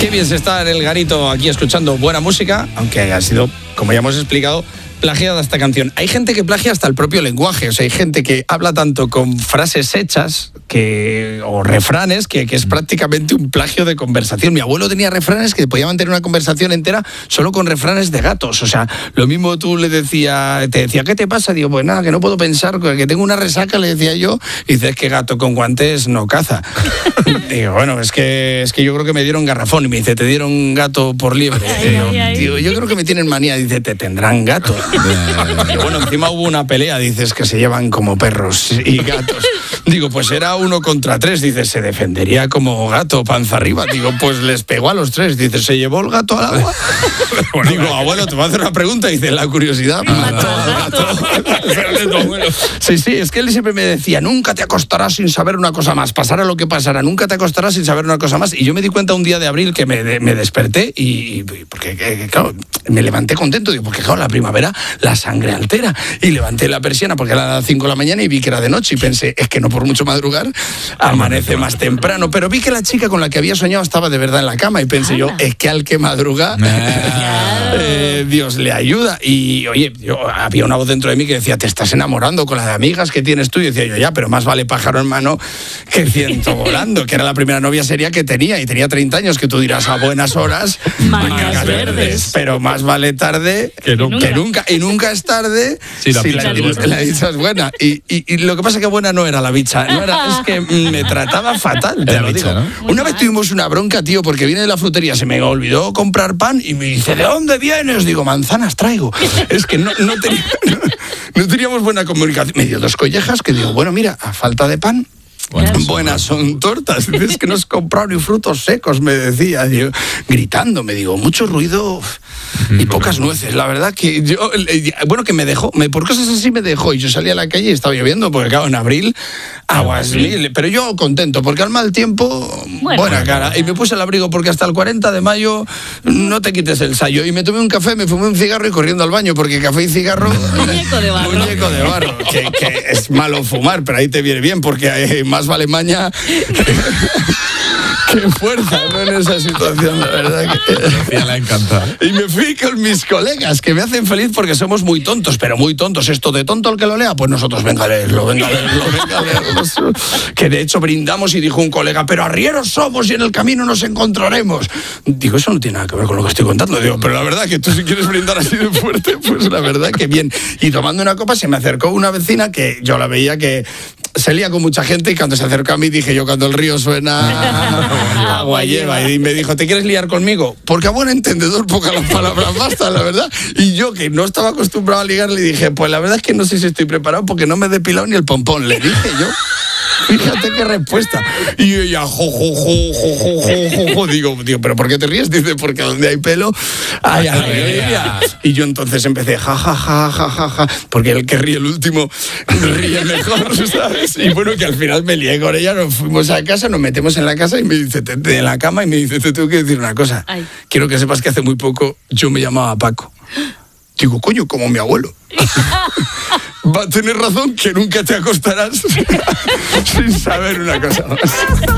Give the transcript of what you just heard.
Qué bien se está en el garito aquí escuchando buena música, aunque haya sido, como ya hemos explicado, plagiada esta canción. Hay gente que plagia hasta el propio lenguaje, o sea, hay gente que habla tanto con frases hechas o refranes que es prácticamente un plagio de conversación. Mi abuelo tenía refranes que podía mantener una conversación entera solo con refranes de gatos. O sea, lo mismo tú te decía, ¿qué te pasa? Digo, pues nada, que no puedo pensar, que tengo una resaca, le decía yo, y dices que gato con guantes no caza. Digo, bueno, es que yo creo que me dieron garrafón, y me dice, te dieron gato por liebre. Digo, yo creo que me tienen manía, dice, te tendrán gato. Y bueno, encima hubo una pelea, dices, que se llevan como perros y gatos. Digo, pues era 1 contra 3, dices, se defendería como gato, panza arriba. Digo, pues les pegó a los 3, dices, ¿se llevó el gato al agua? Bueno, digo, abuelo, te voy a hacer una pregunta, dice, la curiosidad. Sí, es que él siempre me decía, nunca te acostarás sin saber una cosa más, pasara lo que pasara, nunca te acostarás sin saber una cosa más. Y yo me di cuenta un día de abril que me desperté y porque, claro, me levanté contento, digo, porque claro, la primavera la sangre altera. Y levanté la persiana porque era las 5 de la mañana y vi que era de noche y pensé, es que no por mucho madrugar, amanece más temprano. Pero vi que la chica con la que había soñado estaba de verdad en la cama y pensé yo, es que al que madruga, Dios le ayuda. Y oye, había una voz dentro de mí que decía, te estás enamorando con las amigas que tienes tú. Y decía yo, ya, pero más vale pájaro en mano que ciento volando, que era la primera novia seria que tenía y tenía 30 años, que tú dirás, a buenas horas, mangas verdes. Pero más vale tarde que nunca. Y nunca es tarde si la bicha es buena. Y lo que pasa es que buena no era la bicha, es que me trataba fatal, te lo digo. ¿No? Una vez tuvimos una bronca, tío, porque vine de la frutería, se me olvidó comprar pan y me dice, ¿de dónde vienes? Digo, manzanas traigo. Es que no teníamos buena comunicación. Me dio 2 collejas que digo, bueno, mira, a falta de pan, buenas son tortas. Es que no has comprado ni frutos secos, me decía, digo, gritando, me digo, mucho ruido y pocas nueces. La verdad que yo, bueno, que me dejó, por cosas así me dejó, y yo salí a la calle y estaba lloviendo, porque claro, en abril, aguas mil, pero yo contento, porque al mal tiempo, buena cara. Y me puse el abrigo porque hasta el 40 de mayo no te quites el sayo. Y me tomé un café, me fumé un cigarro y corriendo al baño, porque café y cigarro, muñeco de barro, que es malo fumar, pero ahí te viene bien, porque más vale maña que fuerza, ¿no? En esa situación, la verdad que le ha encantado. Y me fui con mis colegas, que me hacen feliz porque somos muy tontos, pero muy tontos. Esto de tonto el que lo lea, pues nosotros venga a leerlo. Que de hecho brindamos y dijo un colega, pero arrieros somos y en el camino nos encontraremos. Digo, eso no tiene nada que ver con lo que estoy contando. Digo, pero la verdad que tú si quieres brindar así de fuerte, pues la verdad que bien. Y tomando una copa se me acercó una vecina que yo la veía que se lía con mucha gente, y cuando se acercó a mí dije yo, cuando el río suena, agua lleva. Y me dijo, ¿te quieres liar conmigo? Porque a buen entendedor pocas las palabras bastan, la verdad. Y yo, que no estaba acostumbrado a ligar, le dije, pues la verdad es que no sé si estoy preparado porque no me he depilado ni el pompón. Le dije yo. Fíjate qué respuesta. Y ella, digo, pero ¿por qué te ríes? Dice, porque donde hay pelo hay alegría. Y yo entonces empecé, ja, porque el que ríe el último ríe mejor, ¿sabes? Y bueno, que al final me lié con ella, nos fuimos a casa, nos metemos en la casa y me dice, en la cama, y me dice, te tengo que decir una cosa. Ay. Quiero que sepas que hace muy poco yo me llamaba Paco. Digo, coño, como mi abuelo. Va a tener razón, que nunca te acostarás sin saber una cosa más.